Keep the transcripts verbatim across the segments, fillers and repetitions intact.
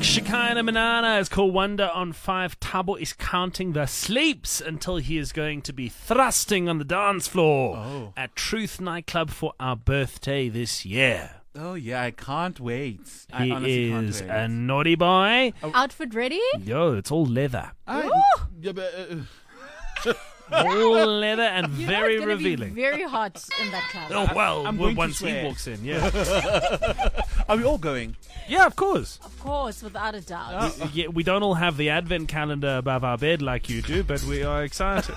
Shekinah Manana is called Wonder on five. Thabo is counting the sleeps until he is going to be thrusting on the dance floor oh. at Truth Nightclub for our birthday this year. Oh, yeah, I can't wait. He I honestly is can't wait. a naughty boy. Outfit ready? Yo, it's all leather. I, yeah, but, uh, All leather and You very know it's gonna be revealing. very hot in that club. Oh, well, I'm well, going to once he swear. walks in, yeah. Are we all going? Yeah, of course. Of course, without a doubt. We, yeah, we don't all have the advent calendar above our bed like you do, but we are excited.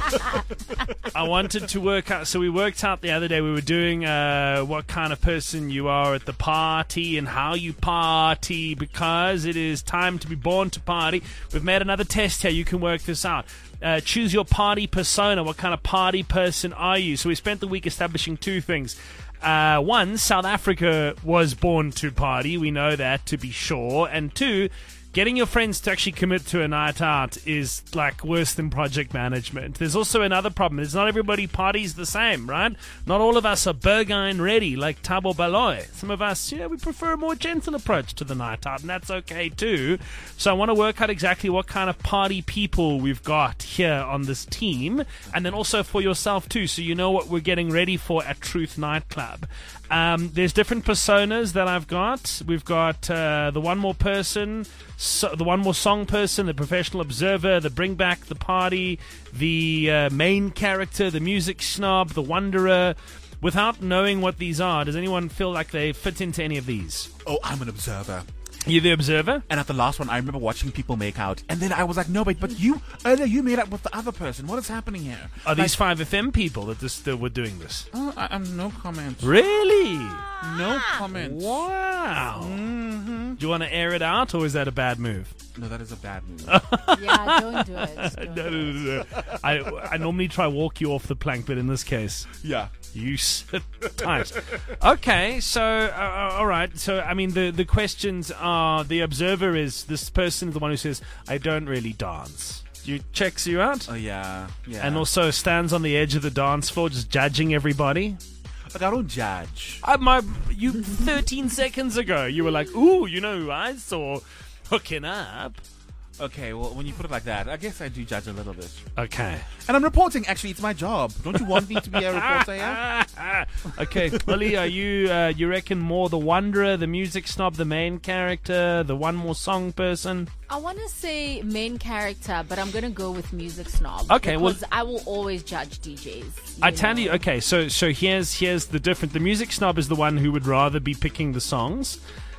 I wanted to work out, so we worked out the other day, we were doing uh, what kind of person you are at the party and how you party, because it is time to be born to party. We've made another test here, you can work this out. Uh, choose your party persona. What kind of party person are you? So we spent the week establishing two things. Uh, one, South Africa was born to party. We know that, to be sure. And two, getting your friends to actually commit to a night out is like worse than project management. There's also another problem. It's not everybody parties the same, right? Not all of us are Berghain ready like Thabo Baloy. Some of us, you know, we prefer a more gentle approach to the night out, and that's okay too. So I want to work out exactly what kind of party people we've got here on this team, and then also for yourself too, so you know what we're getting ready for at Truth Nightclub. Um, there's different personas that I've got. We've got uh, the one more person, so, the one more song person, the professional observer, the bring back the party, the uh, main character, the music snob, the wanderer. Without knowing what these are, does anyone feel like they fit into any of these? Oh, I'm an observer. You're the observer? And at the last one, I remember watching people make out. And then I was like, no, but, but you, earlier you made out with the other person. What is happening here? Are like, these five F M people that just uh, were doing this? Oh, I, I'm no comment. Really? No comment. Wow. Mm-hmm. Do you want to air it out, or is that a bad move? No, that is a bad move. Yeah, don't do it. Don't No, do no, it. no, no. I, I normally try walk you off the plank, but in this case, yeah. you sit tight. Okay, so, uh, all right. So, I mean, the, the questions are, the observer is, this person is the one who says, I don't really dance. You checks you out? Oh, yeah. Yeah. And also stands on the edge of the dance floor just judging everybody. Like, I don't judge. I, my, you thirteen seconds ago, you were like, ooh, you know who I saw hooking up. Okay, well, when you put it like that, I guess I do judge a little bit. Okay. And I'm reporting, actually. It's my job. Don't you want me to be a reporter, yeah? Okay, Lily, are you, uh, you reckon more the wanderer, the music snob, the main character, the one more song person? I want to say main character, but I'm going to go with music snob. Okay, well- because I will always judge D Js. I you tell know? you, okay, so so here's here's the difference. The music snob is the one who would rather be picking the songs.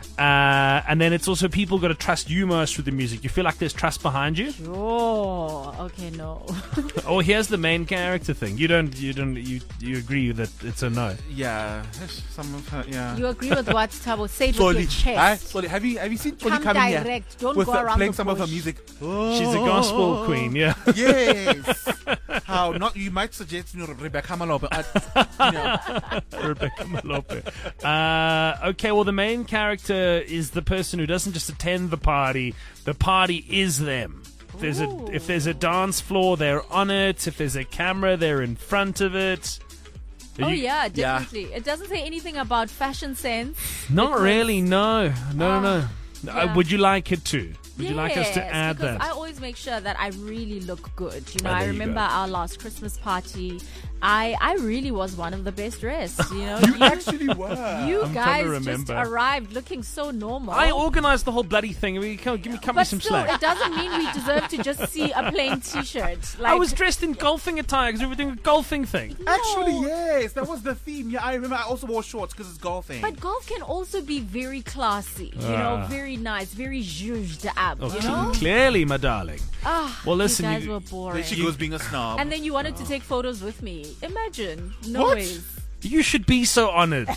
Uh, and then it's also people got to trust you most with the music. You feel like there's trust behind you. Oh, okay, no. Or here's the main character thing. You don't, you don't, you you agree that it's a no. Yeah. Some of her, yeah. You agree with what Thabo said with Slowly. your chest. Aye, slowly. Have you have you seen Slowly Come coming here direct. Don't with go uh, around playing the some of her bush. music? She's a gospel queen, yeah. Yes. How not? You might suggest you know, Rebecca Malope. Uh, you know. Rebecca Malope. Uh, okay, well, the main character is the person who doesn't just attend the party. The party is them. If there's a Ooh. if there's a dance floor, they're on it. If there's a camera, they're in front of it. Oh, You- yeah, definitely. It doesn't say anything about fashion sense. Not because- really. No, no, no. no. yeah. Uh, would you like it to? Would you like us to Yes, add because that? I always make sure that I really look good. You know, Oh, I there you remember go. our last Christmas party. I I really was one of the best dressed. You know, You actually were. you I'm trying guys to just remember. arrived looking so normal. I organised the whole bloody thing. I mean, come, give me, cut me but some still, slack. it doesn't mean we deserve to just see a plain T-shirt. Like, I was dressed in golfing attire because we were doing a golfing thing. no. Actually, yes, that was the theme. Yeah, I remember. I also wore shorts because it's golfing. But golf can also be very classy, you know, Ah. very nice, very zhuzhed up, Oh, you cle- know? clearly, my darling. Ah, Well, listen, you guys you- were There boring. she goes being a snob. And then you wanted to take photos with me. Imagine. No What? ways. You should be so honoured.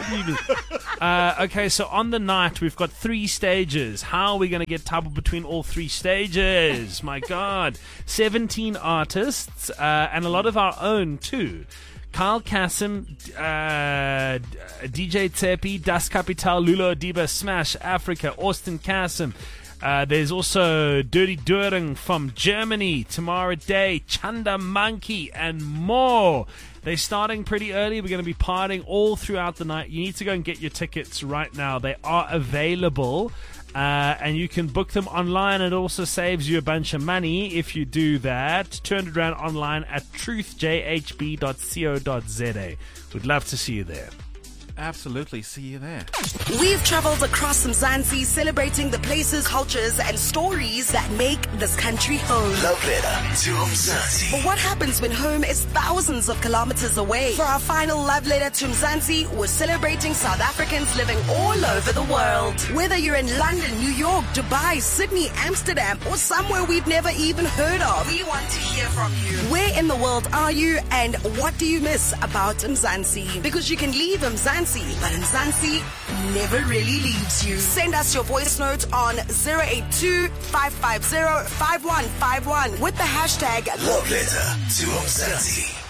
uh, okay, so on the night, we've got three stages. How are we going to get Thabo between all three stages? My God. seventeen artists, uh, and a lot of our own, too. Kyle Kasim, uh, D J Tsepi, Das Capital, Lulo Diba, Smash, Africa, Austin Kasim. Uh, there's also Dirty Doering from Germany, Tamara Day, Chanda Monkey, and more. They're starting pretty early. We're going to be partying all throughout the night. You need to go and get your tickets right now. They are available. Uh, and you can book them online. It also saves you a bunch of money if you do that. two hundred rand online at truth j h b dot co dot z a. We'd love to see you there. Absolutely. See you there. We've traveled across Mzansi, celebrating the places, cultures, and stories that make this country home. Love letter to Mzansi. But what happens when home is thousands of kilometers away? For our final love letter to Mzansi, we're celebrating South Africans living all over the world. Whether you're in London, New York, Dubai, Sydney, Amsterdam, or somewhere we've never even heard of, we want to hear from you. Where in the world are you, and what do you miss about Mzansi? Because you can leave Mzansi, but Mzansi never really leaves you. Send us your voice note on zero eight two, five five zero, five one five one with the hashtag Love letter to Mzansi.